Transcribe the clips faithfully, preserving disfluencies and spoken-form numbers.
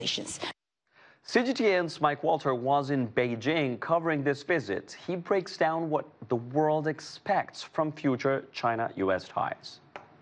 relations. C G T N's Mike Walter was in Beijing covering this visit. He breaks down what the world expects from future China U S ties.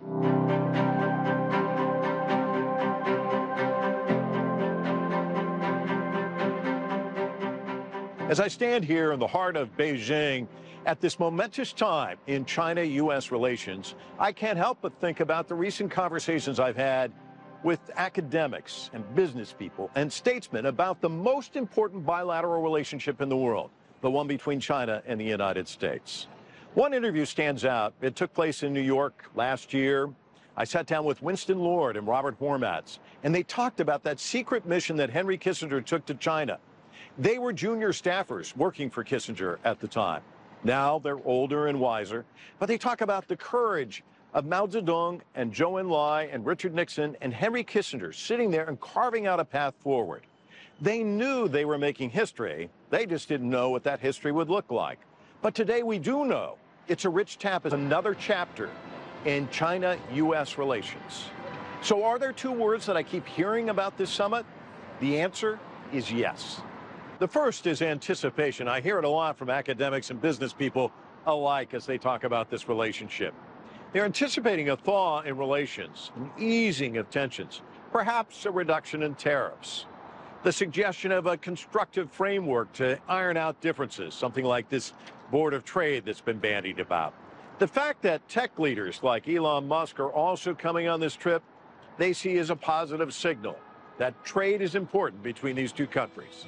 As I stand here in the heart of Beijing at this momentous time in China U S relations, I can't help but think about the recent conversations I've had with academics and business people and statesmen about the most important bilateral relationship in the world, the one between China and the United States. One interview stands out. It took place in New York last year. I sat down with Winston Lord and Robert Hormats, and they talked about that secret mission that Henry Kissinger took to China. They were junior staffers working for Kissinger at the time. Now they're older and wiser, but they talk about the courage of Mao Zedong and Zhou Enlai and Richard Nixon and Henry Kissinger sitting there and carving out a path forward. They knew they were making history. They just didn't know what that history would look like. But today we do know. It's a rich tapestry, another chapter in China U S relations. So are there two words that I keep hearing about this summit? The answer is yes. The first is anticipation. I hear it a lot from academics and business people alike as they talk about this relationship. They're anticipating a thaw in relations, an easing of tensions, perhaps a reduction in tariffs, the suggestion of a constructive framework to iron out differences, something like this Board of Trade that's been bandied about. The fact that tech leaders like Elon Musk are also coming on this trip, they see as a positive signal that trade is important between these two countries.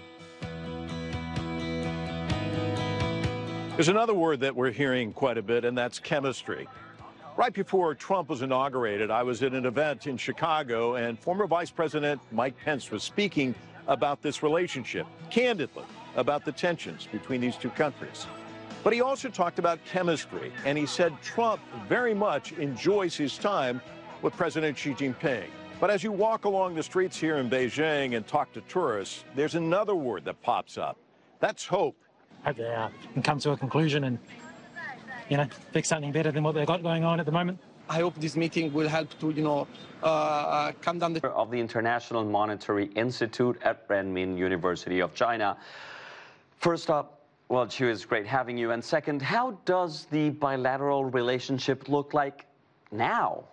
There's another word that we're hearing quite a bit, and that's chemistry. Right before Trump was inaugurated, I was at an event in Chicago, and former Vice President Mike Pence was speaking about this relationship, candidly, about the tensions between these two countries. But he also talked about chemistry, and he said Trump very much enjoys his time with President Xi Jinping. But as you walk along the streets here in Beijing and talk to tourists, there's another word that pops up. That's hope. Hope they uh, can come to a conclusion and, you know, fix something better than what they've got going on at the moment. I hope this meeting will help to, you know, uh, calm down the... Of the International Monetary Institute at Renmin University of China. First up, well, Chu, it's great having you. And second, how does the bilateral relationship look like now?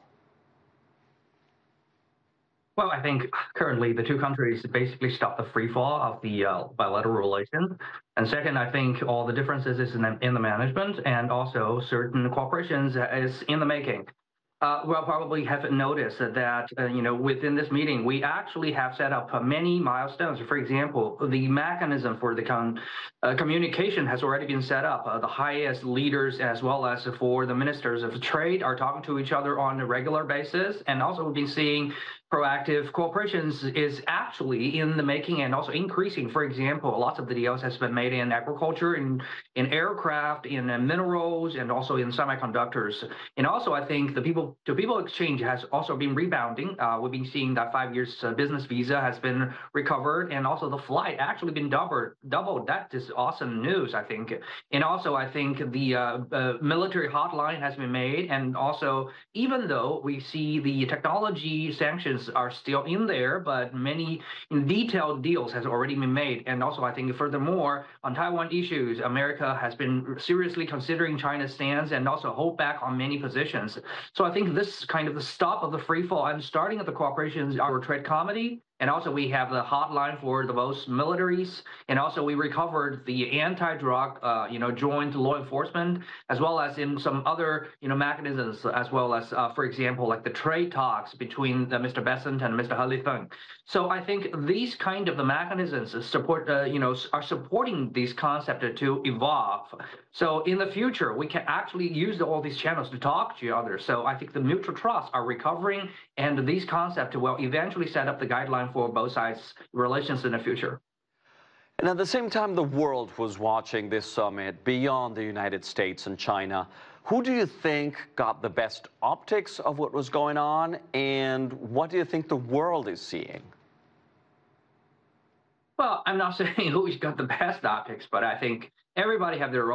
Well, I think currently the two countries basically stop the free fall of the uh, bilateral relations. And second, I think all the differences is in the, in the management, and also certain cooperations is in the making. Uh, we'll probably have noticed that, uh, you know, within this meeting, we actually have set up uh, many milestones. For example, the mechanism for the con uh, communication has already been set up. Uh, the highest leaders, as well as for the ministers of trade, are talking to each other on a regular basis. And also we've been seeing proactive cooperations is actually in the making and also increasing. For example, lots of the deals has been made in agriculture, in, in aircraft, in uh, minerals, and also in semiconductors. And also, I think the people-to-people exchange has also been rebounding. Uh, we've been seeing that five years uh, business visa has been recovered, and also the flight actually been doubled. doubled. That is awesome news, I think. And also, I think the uh, uh, military hotline has been made, and also, even though we see the technology sanctions are still in there, but many detailed deals has already been made. And also, I think furthermore, on Taiwan issues, America has been seriously considering China's stance and also hold back on many positions. So I think this is kind of the stop of the free fall and starting of the cooperations, our trade committee. And also we have the hotline for the most militaries. And also we recovered the anti-drug, uh, you know, joint law enforcement, as well as in some other, you know, mechanisms, as well as, uh, for example, like the trade talks between uh, Mister Bessent and Mister He Lifeng. So I think these kind of the mechanisms support, uh, you know, are supporting these concepts to evolve. So in the future, we can actually use all these channels to talk to each other. So I think the mutual trust are recovering, and these concepts will eventually set up the guideline for both sides' relations in the future. And at the same time, the world was watching this summit beyond the United States and China. Who do you think got the best optics of what was going on, and what do you think the world is seeing? Well, I'm not saying who's got the best optics, but I think everybody have their own